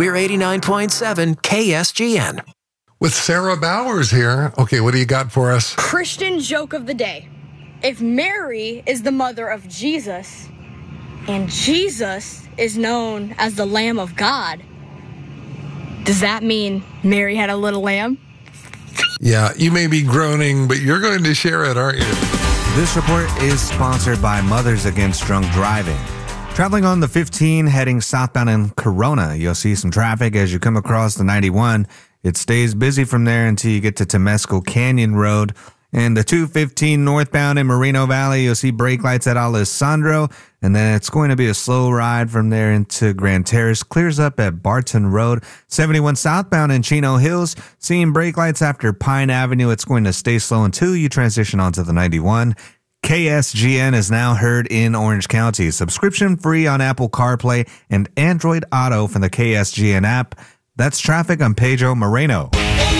We're 89.7 KSGN. With Sarah Bowers here. Okay, what do you got for us? Christian joke of the day. If Mary is the mother of Jesus, and Jesus is known as the Lamb of God, does that mean Mary had a little lamb? Yeah, you may be groaning, but you're going to share it, aren't you? This report is sponsored by Mothers Against Drunk Driving. Traveling on the 15 heading southbound in Corona, you'll see some traffic as you come across the 91. It stays busy from there until you get to Temescal Canyon Road. And the 215 northbound in Moreno Valley, you'll see brake lights at Alessandro. And then it's going to be a slow ride from there into Grand Terrace. Clears up at Barton Road. 71 southbound in Chino Hills, seeing brake lights after Pine Avenue. It's going to stay slow until you transition onto the 91. KSGN is now heard in Orange County. Subscription free on Apple CarPlay and Android Auto from the KSGN app. That's traffic on Pedro Moreno.